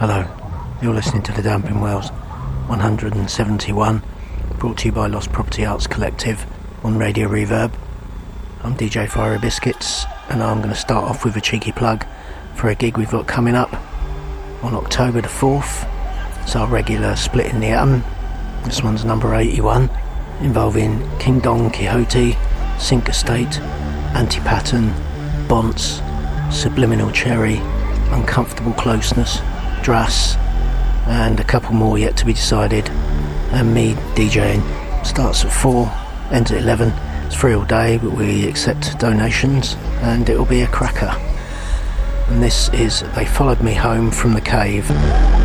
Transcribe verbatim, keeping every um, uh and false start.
Hello, you're listening to the Damping Wells one hundred seventy-one, brought to you by Lost Property Arts Collective on Radio Reverb. I'm D J Fiery Biscuits, and I'm going to start off with a cheeky plug for a gig we've got coming up on October the fourth. It's our regular Split in the Atom. This one's number eighty-one, involving King Don Quixote, Sink Estate, Anti-Pattern, Bonts, Subliminal Cherry, Uncomfortable Closeness, Drass, and a couple more yet to be decided, and me DJing. Starts at four, ends at eleven. It's free all day, but we accept donations, and it'll be a cracker. And this is They Followed Me Home from the Cave.